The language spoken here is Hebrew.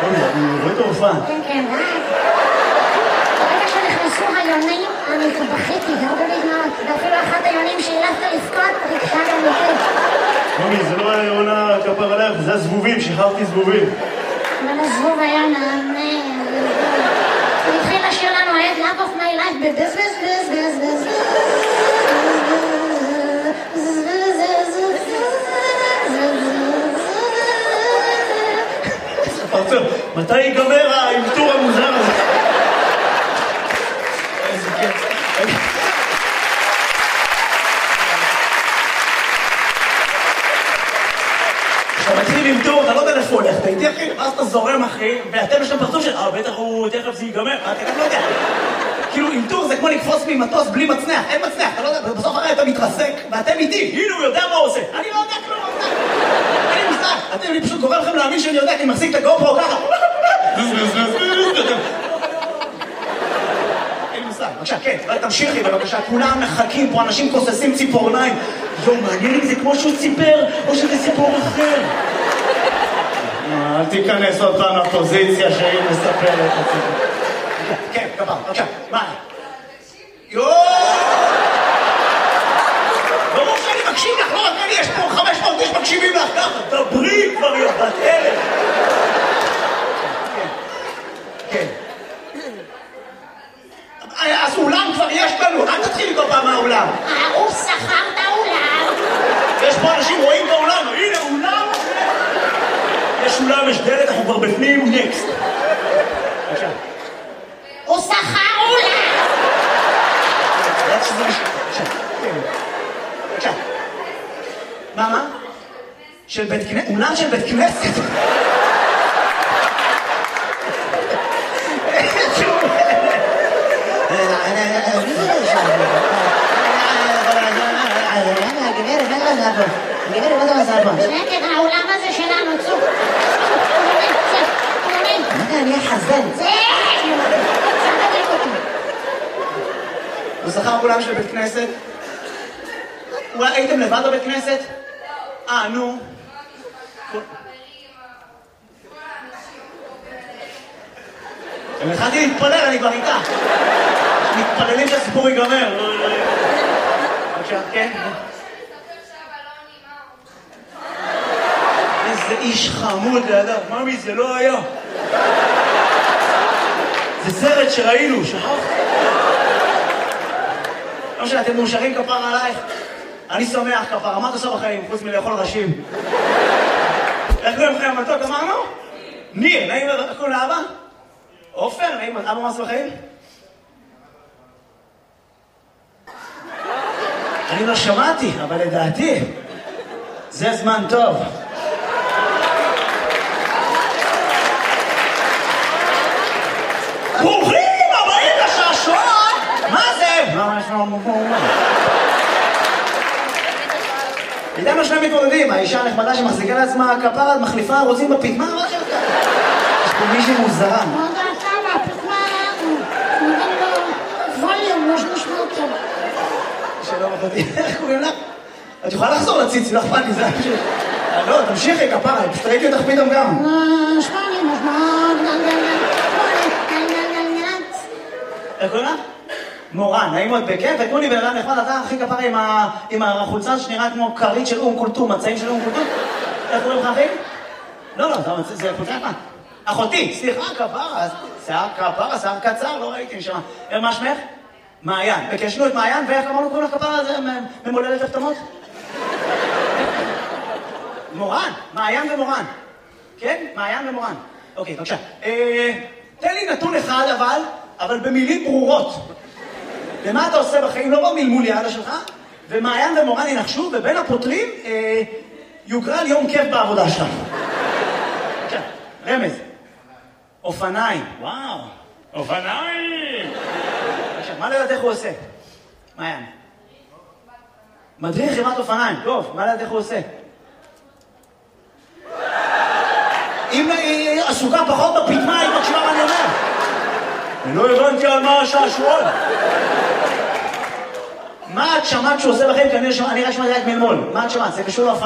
אני רואה את ההופעה. כן, כן, ברגע שנכנסו היונים, אני בכיתי, הרבה לדמעות, ואפילו אחת היונים שהילכת לבכות, ריגשה גם יותר. ממי, זה לא היה עונה כפר עליך, זה הזבובים, שחררתי זבובים. אבל הזבוב היה נענה. הוא התחיל לשיר לנו את Love of my life בבז בז בז בז בז פרצר, מתי ייגמר האלתור המוזר הזה? איזה כיף. אתה מתחיל עם טור, אתה לא יודע איפה הולך, אתה איתי אחי, ואז אתה זורם אחי, ואתם יש שם פרצוף של, בטח הוא, תכף זה ייגמר, אתה גם לא יודע. כאילו עם טור זה כמו לקפוץ ממטוס בלי מצנח, אין מצנח, אתה לא יודע, ובסוף הרי אתה מתרסק, ואתם איתי, הנה הוא יודע מה הוא עושה. אני לא יודע כלום, אני מושג, אני פשוט גורם לכם להאמין שאני יודע, כי אני מחזיק את הגופרו ככה. אין מושג, בבקשה, כן, תמשיכי בבקשה, כולם מחכים פה, אנשים כוססים ציפורניים. מעניין אם זה כמו שהוא ציפר, או שזה סיפור אחר. אל תיכנס עוד פעם לפוזיציה שהיא מספרת את הסיפור. כן, כפר, בבקשה, מה? יואו! ברור שאני מקשיב לך, לא רק אני, יש פה 500 איש מקשיבים לך ככה. דברי כבר יובת אלף. כן. אז אולם כבר יש לנו, אל תתחיל כל פעם מהאולם. הוא שכר את האולם. יש פה אנשים רואים את האולם, הנה אולם. יש אולם, יש דלת, אנחנו כבר בפנים, נקסט. בבקשה. הוא שכר אולם. בבקשה. מה? של בית כנסת? אולם של בית כנסת? שקט, העולם הזה שלנו, צוק. אני אחזן. הוא שכר אולם של בית כנסת? אולי הייתם לבד בבית כנסת? נו. אני התחלתי להתפלל, אני כבר איתה. מתפללים שהסיפור ייגמר. בבקשה, כן? איזה איש חמוד לידה. ממי, זה לא היה. זה סרט שראינו, שכחת? לא משנה, אתם מאושרים כפר עלייך. אני שמח כפר, מה אתה עושה בחיים, חוץ מלאכול ראשים? איך קוראים לכם המתוק, אמרנו? ניר, נעים קוראים לאבא? עופר, נעים, אבא מה עושה בחיים? אני לא שמעתי, אבל לדעתי זה זמן טוב. ברוכים הבאים לשעשוע! מה זה? איתם השני מתמודדים, האישה הנחמדה שמחזיקה לעצמה כפרה, מחליפה, רוצים בפיטמה, מה שלך? יש פה מישהי מוזרה. מה דעתה מהפיטמה? נותן לו ווליום, יש משמעות טוב. שלום אחותי, איך קוראים לך? את יכולה לחזור לציצי, לא אכפת לי, זה היה פשוט. לא, תמשיכי כפרה, פשוט ראיתי אותך פתאום גם. איך קוראים לך? מורן, נעים מאוד בכיף, ותנו לי בן אדם נחמד, אתה הכי כפרה עם החולצה שנראה כמו כרית של אום כולתום, מצעים של אום כולתום. איך קוראים לך אחי? לא, זה חולצה נחמד. אחותי, סליחה, כפרה, שיער קצר, לא ראיתי נשמה. מה שמך? מעיין. וקשנו את מעיין, ואיך אמרנו קוראים לך כפרה הזה ממולדת הפתמות? מורן, מעיין ומורן. כן? מעיין ומורן. אוקיי, בבקשה. תן לי נתון אחד אבל במילים ברורות. ומה אתה עושה בחיים? לא במלמול יעלה שלך, ומעיין ומורן ינחשו, ובין הפותרים יוגרל יום כיף בעבודה שלך. בבקשה, רמז. אופניים. וואו, אופניים! בבקשה, מה לדעת איך הוא עושה? מעיין. מדריך חברת אופניים. טוב, מה לדעת איך הוא עושה? אם היא עסוקה פחות בפתמה, היא מקשיבה מה אני אומר. אני לא הבנתי על מה השעשועון. מה את שמעת שהוא עושה בכם? אני רק שמעתי רק מלמול. מה את שמעת? זה קשור לאופניים.